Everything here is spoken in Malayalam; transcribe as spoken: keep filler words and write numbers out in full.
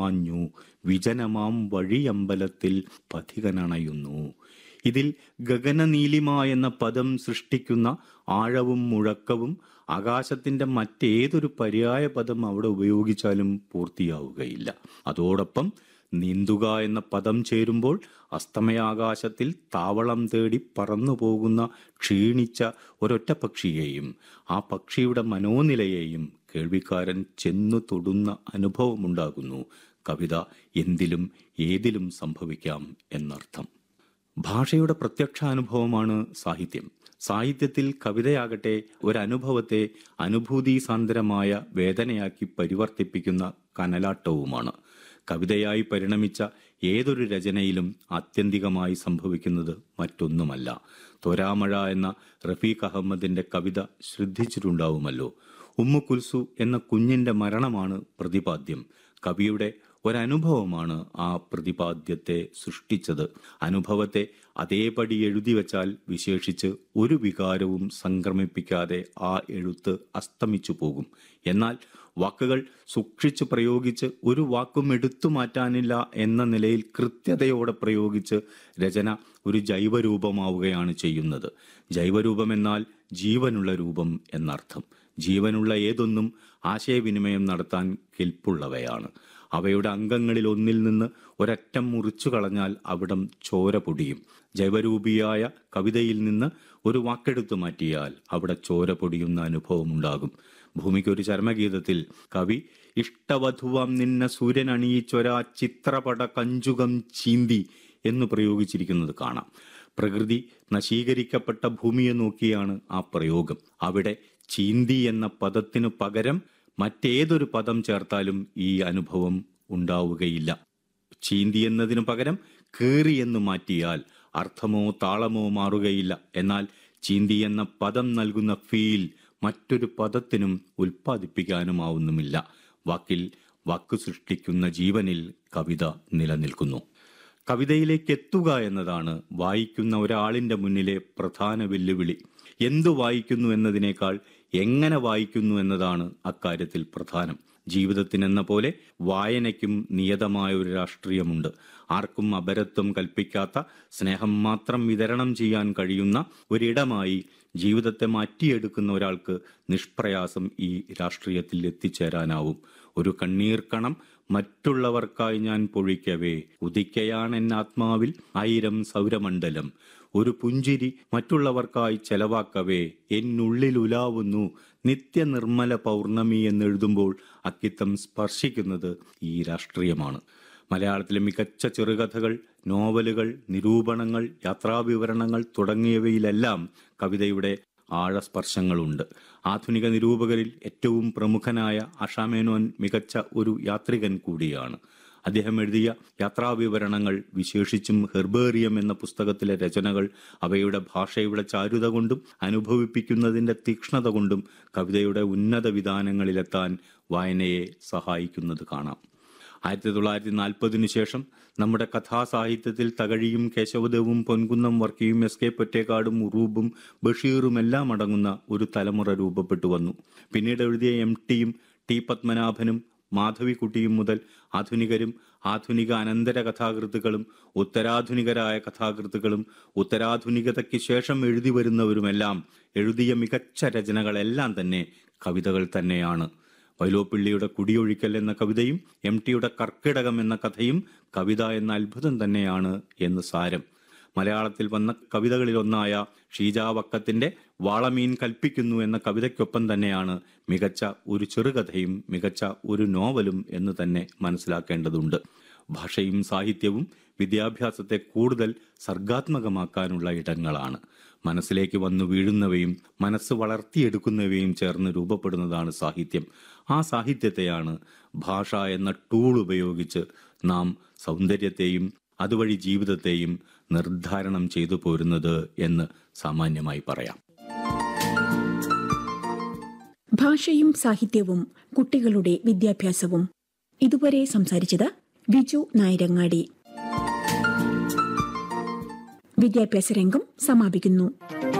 മാഞ്ഞു വിജനമാം വഴിയമ്പലത്തിൽ പഥികനണയുന്നു. ഇതിൽ ഗഗനനീലിമ എന്ന പദം സൃഷ്ടിക്കുന്ന ആഴവും മുഴക്കവും ആകാശത്തിൻ്റെ മറ്റേതൊരു പര്യായ പദം അവിടെ ഉപയോഗിച്ചാലും പൂർത്തിയാവുകയില്ല. അതോടൊപ്പം നീന്തുക എന്ന പദം ചേരുമ്പോൾ അസ്തമയാകാശത്തിൽ താവളം തേടി പറന്നു പോകുന്ന ക്ഷീണിച്ച ഒരൊറ്റ പക്ഷിയെയും ആ പക്ഷിയുടെ മനോനിലയെയും കേൾവിക്കാരൻ ചെന്നു തൊടുന്ന അനുഭവമുണ്ടാകുന്നു. കവിത എന്തിലും ഏതിലും സംഭവിക്കാം എന്നർത്ഥം. ഭാഷയുടെ പ്രത്യക്ഷാനുഭവമാണ് സാഹിത്യം. സാഹിത്യത്തിൽ കവിതയാകട്ടെ ഒരനുഭവത്തെ അനുഭൂതിസാന്ദ്രമായ വേദനയാക്കി പരിവർത്തിപ്പിക്കുന്ന കനലാട്ടവുമാണ്. കവിതയായി പരിണമിച്ച ഏതൊരു രചനയിലും ആത്യന്തികമായി സംഭവിക്കുന്നത് മറ്റൊന്നുമല്ല. തൊരാമഴ എന്ന റഫീഖ് അഹമ്മദിന്റെ കവിത ശ്രദ്ധിച്ചിട്ടുണ്ടാവുമല്ലോ. ഉമ്മു കുൽസു എന്ന കുഞ്ഞിന്റെ മരണമാണ് പ്രതിപാദ്യം. കവിയുടെ ഒരനുഭവമാണ് ആ പ്രതിപാദ്യത്തെ സൃഷ്ടിച്ചത്. അനുഭവത്തെ അതേപടി എഴുതി വച്ചാൽ വിശേഷിച്ച് ഒരു വികാരവും സംക്രമിപ്പിക്കാതെ ആ എഴുത്ത് അസ്തമിച്ചു പോകും. എന്നാൽ വാക്കുകൾ സൂക്ഷിച്ച് പ്രയോഗിച്ച് ഒരു വാക്കും എടുത്തു മാറ്റാനില്ല എന്ന നിലയിൽ കൃത്യതയോടെ പ്രയോഗിച്ച് രചന ഒരു ജൈവരൂപമാവുകയാണ് ചെയ്യുന്നത്. ജൈവരൂപമെന്നാൽ ജീവനുള്ള രൂപം എന്നർത്ഥം. ജീവനുള്ള ഏതൊന്നും ആശയവിനിമയം നടത്താൻ കെൽപ്പുള്ളവയാണ്. അവയുടെ അംഗങ്ങളിൽ ഒന്നിൽ നിന്ന് ഒരറ്റം മുറിച്ചു കളഞ്ഞാൽ അവിടം ചോര പൊടിയും. ജൈവരൂപിയായ കവിതയിൽ നിന്ന് ഒരു വാക്കെടുത്തു മാറ്റിയാൽ അവിടെ ചോര പൊടിയുന്ന അനുഭവമുണ്ടാകും. ഭൂമിക്കൊരു ചരമഗീതത്തിൽ കവി ഇഷ്ടവധുവാം നിന്ന സൂര്യൻ അണിയിച്ചൊരാ ചിത്രപട കഞ്ചുകം ചീന്തി എന്ന് പ്രയോഗിച്ചിരിക്കുന്നത് കാണാം. പ്രകൃതി നശീകരിക്കപ്പെട്ട ഭൂമിയെ നോക്കിയാണ് ആ പ്രയോഗം. അവിടെ ചീന്തി എന്ന പദത്തിനു പകരം മറ്റേതൊരു പദം ചേർത്താലും ഈ അനുഭവം ഉണ്ടാവുകയില്ല. ചീന്തി എന്നതിനു പകരം കേറി എന്ന് മാറ്റിയാൽ അർത്ഥമോ താളമോ മാറുകയില്ല. എന്നാൽ ചീന്തി എന്ന പദം നൽകുന്ന ഫീൽ മറ്റൊരു പദത്തിനും ഉൽപ്പാദിപ്പിക്കാനുമാവുന്നുമില്ല. വാക്കിൽ വാക്കു സൃഷ്ടിക്കുന്ന ജീവനിൽ കവിത നിലനിൽക്കുന്നു. കവിതയിലേക്ക് എത്തുക എന്നതാണ് വായിക്കുന്ന ഒരാളിൻ്റെ മുന്നിലെ പ്രധാന വെല്ലുവിളി. എന്തു വായിക്കുന്നു എന്നതിനേക്കാൾ എങ്ങനെ വായിക്കുന്നു എന്നതാണ് അക്കാര്യത്തിൽ പ്രധാനം. ജീവിതത്തിനെന്ന പോലെ വായനയ്ക്കും നിയതമായ ഒരു രാഷ്ട്രീയമുണ്ട്. ആർക്കും അപരത്വം കൽപ്പിക്കാത്ത, സ്നേഹം മാത്രം വിതരണം ചെയ്യാൻ കഴിയുന്ന ഒരിടമായി ജീവിതത്തെ മാറ്റിയെടുക്കുന്ന ഒരാൾക്ക് നിഷ്പ്രയാസം ഈ രാഷ്ട്രീയത്തിൽ എത്തിച്ചേരാനാവും. ഒരു കണ്ണീർക്കണം മറ്റുള്ളവർക്കായി ഞാൻ പൊഴിക്കവേ ഉദിക്കയാണെന്നാത്മാവിൽ ആയിരം സൗരമണ്ഡലം. ഒരു പുഞ്ചിരി മറ്റുള്ളവർക്കായി ചെലവാക്കവേ എന്നുള്ളിൽ ഉലാവുന്നു നിത്യനിർമ്മല പൗർണമി എന്നെഴുതുമ്പോൾ അക്കിത്തം സ്പർശിക്കുന്നത് ഈ രാഷ്ട്രീയമാണ്. മലയാളത്തിലെ മികച്ച ചെറുകഥകൾ, നോവലുകൾ, നിരൂപണങ്ങൾ, യാത്രാവിവരണങ്ങൾ തുടങ്ങിയവയിലെല്ലാം കവിതയുടെ ആഴസ്പർശങ്ങളുണ്ട്. ആധുനിക നിരൂപകരിൽ ഏറ്റവും പ്രമുഖനായ ആശാമേനോൻ മികച്ച ഒരു യാത്രികൻ കൂടിയാണ്. അദ്ദേഹം എഴുതിയ യാത്രാവിവരണങ്ങൾ, വിശേഷിച്ചും ഹെർബേറിയം എന്ന പുസ്തകത്തിലെ രചനകൾ അവയുടെ ഭാഷയുടെ ചാരുത കൊണ്ടും അനുഭവിപ്പിക്കുന്നതിൻ്റെ തീക്ഷ്ണത കൊണ്ടും കവിതയുടെ ഉന്നത വിധാനങ്ങളിലെത്താൻ വായനയെ സഹായിക്കുന്നത് കാണാം. ആയിരത്തി തൊള്ളായിരത്തി നാൽപ്പതിനു ശേഷം നമ്മുടെ കഥാസാഹിത്യത്തിൽ തകഴിയും കേശവദേവും പൊൻകുന്നം വർക്കിയും എസ് കെ പൊറ്റേക്കാടും ഉറൂബും ബഷീറും എല്ലാം അടങ്ങുന്ന ഒരു തലമുറ രൂപപ്പെട്ടു വന്നു. പിന്നീട് എഴുതിയ എം ടിയും ടി പത്മനാഭനും മാധവിക്കുട്ടിയും മുതൽ ആധുനികരും ആധുനിക അനന്തര കഥാകൃത്തുക്കളും ഉത്തരാധുനികരായ കഥാകൃത്തുക്കളും ഉത്തരാധുനികതയ്ക്ക് ശേഷം എഴുതി വരുന്നവരുമെല്ലാം എഴുതിയ മികച്ച രചനകളെല്ലാം തന്നെ കവിതകൾ തന്നെയാണ്. വൈലോപ്പിള്ളിയുടെ കുടിയൊഴിക്കൽ എന്ന കവിതയും എം ടിയുടെ കർക്കിടകം എന്ന കഥയും കവിത എന്ന അത്ഭുതം തന്നെയാണ് എന്ന് സാരം. മലയാളത്തിൽ വന്ന കവിതകളിലൊന്നായ ഷീജാവക്കത്തിന്റെ വാളമീൻ കൽപ്പിക്കുന്നു എന്ന കവിതയ്ക്കൊപ്പം തന്നെയാണ് മികച്ച ഒരു ചെറുകഥയും മികച്ച ഒരു നോവലും എന്ന് തന്നെ മനസ്സിലാക്കേണ്ടതുണ്ട്. ഭാഷയും സാഹിത്യവും വിദ്യാഭ്യാസത്തെ കൂടുതൽ സർഗാത്മകമാക്കാനുള്ള ഇടങ്ങളാണ്. മനസ്സിലേക്ക് വന്നു വീഴുന്നവയും മനസ്സ് വളർത്തിയെടുക്കുന്നവയും ചേർന്ന് രൂപപ്പെടുന്നതാണ് സാഹിത്യം. ആ സാഹിത്യത്തെയാണ് ഭാഷ എന്ന ടൂൾ ഉപയോഗിച്ച് നാം സൗന്ദര്യത്തെയും അതുവഴി ജീവിതത്തെയും നിർദ്ധാരണം ചെയ്തു പോരുന്നത് എന്ന് സാമാന്യമായി പറയാം. ഭാഷയും സാഹിത്യവും കുട്ടികളുടെ വിദ്യാഭ്യാസവും ഇതുവരെ സംസാരിച്ചത് വിജു നായരങ്ങാടി. വിദ്യാഭ്യാസ രംഗം സമാപിക്കുന്നു.